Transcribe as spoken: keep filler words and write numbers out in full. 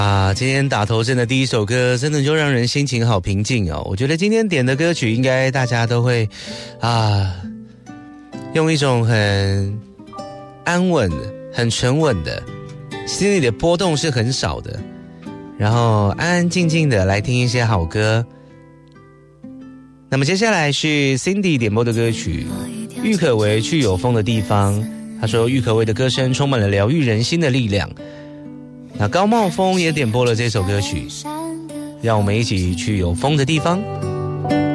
啊，今天打头阵的第一首歌真的就让人心情好平静哦。我觉得今天点的歌曲应该大家都会啊，用一种很安稳的、很沉稳的，心里的波动是很少的，然后安安静静的来听一些好歌。那么接下来是 Cindy 点播的歌曲，郁可唯去有风的地方。他说郁可唯的歌声充满了疗愈人心的力量。那高茂峰也点播了这首歌曲，让我们一起去有风的地方。